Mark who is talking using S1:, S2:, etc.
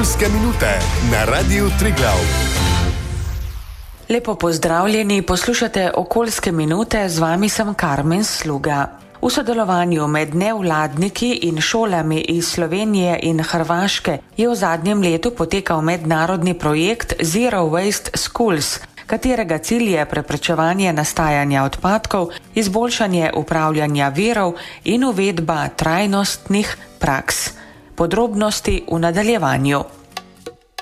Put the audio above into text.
S1: Okoljske minute na Radiu Triglav.
S2: Lepo pozdravljeni, poslušate Okoljske minute, z vami sem Karmen Sluga. V sodelovanju med nevladniki in šolami iz Slovenije in Hrvaške je v zadnjem letu potekal mednarodni projekt Zero Waste Schools, katerega cilj je preprečevanje nastajanja odpadkov, izboljšanje upravljanja virov in uvedba trajnostnih praks. Podrobnosti v nadaljevanju.